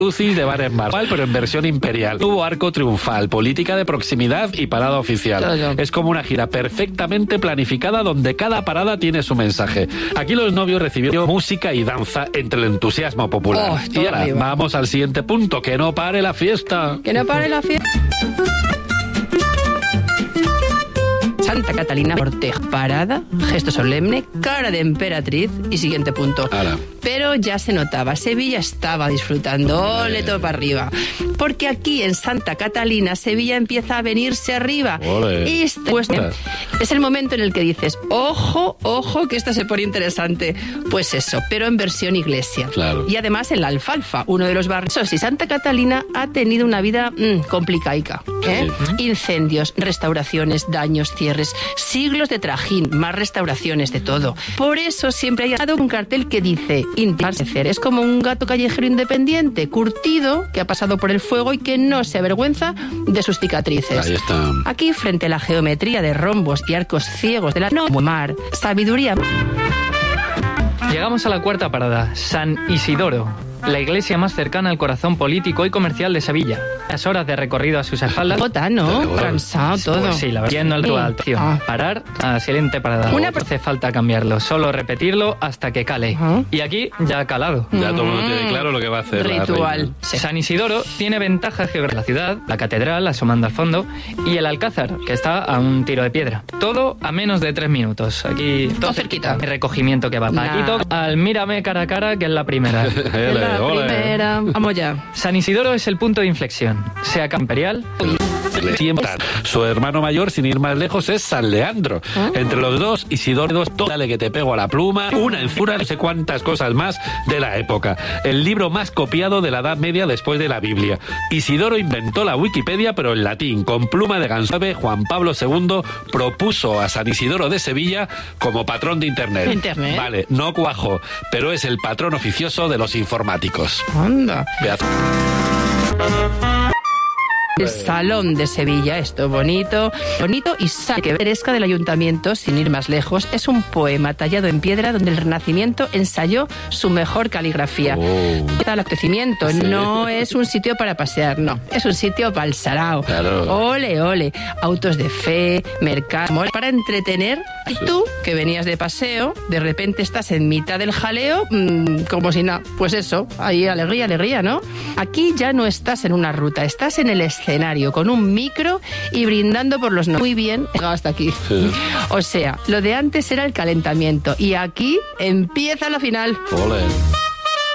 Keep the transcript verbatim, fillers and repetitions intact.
U C Is de bares más, pero en versión imperial. Tuvo arco triunfal, política de proximidad y parada oficial. Todo. Es como una gira perfectamente planificada donde cada parada tiene su mensaje. Aquí los novios recibieron música y danza entre el entusiasmo popular. Oh, y ahora vamos al siguiente punto, que no pare la fiesta. Que no pare la fiesta. Santa Catalina Ortega, parada, gesto solemne, cara de emperatriz y siguiente punto. Ahora. Pero ya se notaba, Sevilla estaba disfrutando, ole todo para arriba. Porque aquí en Santa Catalina, Sevilla empieza a venirse arriba. Y este, pues, es el momento en el que dices, ojo, ojo, que esto se pone interesante. Pues eso, pero en versión iglesia. Claro. Y además en la Alfalfa, uno de los barrios. Y Santa Catalina ha tenido una vida mmm, complicaica. ¿eh? Sí. Incendios, restauraciones, daños, cierres, siglos de trajín, más restauraciones, de todo. Por eso siempre hay un cartel que dice, es como un gato callejero independiente, curtido, que ha pasado por el fuego y que no se avergüenza de sus cicatrices. Ahí está. Aquí, frente a la geometría de rombos y arcos ciegos de la no mar, sabiduría. Llegamos a la cuarta parada, San Isidoro, la iglesia más cercana al corazón político y comercial de Sevilla. Las horas de recorrido a sus espaldas. Jota, ¿no? Cansado todo. Pues sí, la verdad. Siguiendo el ritual. Ah. Parar a siguiente parada. Una... No hace falta cambiarlo, solo repetirlo hasta que cale. Uh-huh. Y aquí ya ha calado. Ya todo el mundo tiene claro lo que va a hacer. Ritual. Sí. San Isidoro tiene ventajas geográficas. La ciudad, la catedral asomando al fondo y el Alcázar, que está a un tiro de piedra. Todo a menos de tres minutos. Aquí todo, todo cerquita. El recogimiento que va. Nah. Aquí toca al mírame cara a cara, que es la primera. La primera. Vamos ya. San Isidoro es el punto de inflexión. Sea imperial. Su hermano mayor, sin ir más lejos, es San Leandro. ¿Eh? Entre los dos, Isidoro, dale que te pego a la pluma, una enzura, no sé cuántas cosas más de la época. El libro más copiado de la Edad Media después de la Biblia. Isidoro inventó la Wikipedia, pero en latín, con pluma de ganso. Juan Pablo segundo propuso a San Isidoro de Sevilla como patrón de Internet. ¿Internet? Vale, no cuajo, pero es el patrón oficioso de los informáticos. Anda. Veaz. El Salón de Sevilla, esto bonito, bonito y sano, que fresca del ayuntamiento, sin ir más lejos, es un poema tallado en piedra donde el Renacimiento ensayó su mejor caligrafía. Oh. El acontecimiento sí. No es un sitio para pasear, no, es un sitio para el sarao. Claro. Ole, ole, autos de fe, mercado, para entretener. Y tú, que venías de paseo, de repente estás en mitad del jaleo, mmm, como si nada, pues eso, ahí alegría, alegría, ¿no? Aquí ya no estás en una ruta, estás en el escenario con un micro y brindando por los no. Muy bien, hasta aquí. Sí. O sea, lo de antes era el calentamiento y aquí empieza la final. Ole.